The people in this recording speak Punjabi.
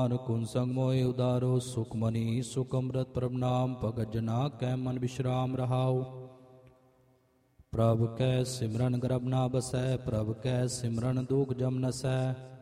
ਕੁਨ ਸੰਗ ਮੋਹਿ ਉਦਾਰੋ ਸੁਖ ਮਨੀ ਸੁਖ ਅੰਮ੍ਰਿਤ ਪ੍ਰਭ ਨਾਮ ਭਗਤ ਜਨਾ ਕੈ ਮਨ ਵਿਸ਼ਰਾਮ ਰਹਾਉ। ਪ੍ਰਭ ਕੈ ਸਿਮਰਨ ਗਰਭ ਨਾ ਬਸੈ ਪ੍ਰਭ ਕੈ ਸਿਮਰਨ ਦੁਖ ਜਮ ਨਸੈ